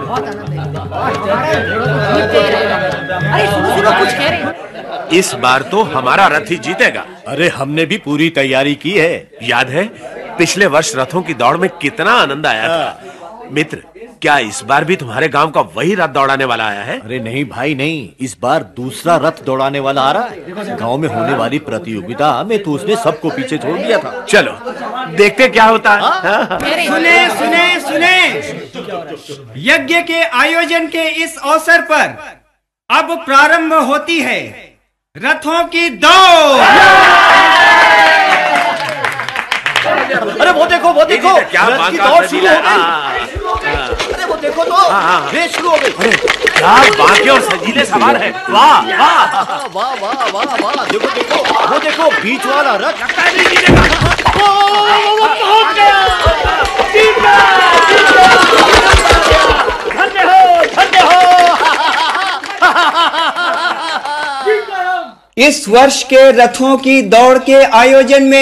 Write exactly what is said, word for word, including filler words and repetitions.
अरे सुनो सुनो, कुछ कह रहे हैं। इस बार तो हमारा रथ ही जीतेगा। अरे हमने भी पूरी तैयारी की है। याद है पिछले वर्ष रथों की दौड़ में कितना आनंद आया था। मित्र, क्या इस बार भी तुम्हारे गांव का वही रथ दौड़ाने वाला आया है? अरे नहीं भाई नहीं, इस बार दूसरा रथ दौड़ाने वाला आ रहा है। गांव में होने वाली प्रतियोगिता में तो उसने सबको पीछे छोड़ दिया था। चलो देखते क्या होता है। सुने सुने सुने, यज्ञ के आयोजन के इस अवसर पर अब प्रारंभ होती है रथों की दौड़। अरे वो देखो वो देखो, क्या रथ की दौड़ शुरू हो गई। अरे वो देखो तो रेस शुरू हो गई। अरे क्या बाकी और सजीले सवार है। वाह वाह वाह वाह वाह वाह, देखो देखो वो देखो बीच वाला रथ पहुंच गया। धन्य हो धन्य हो। इस वर्ष के रथों की दौड़ के आयोजन में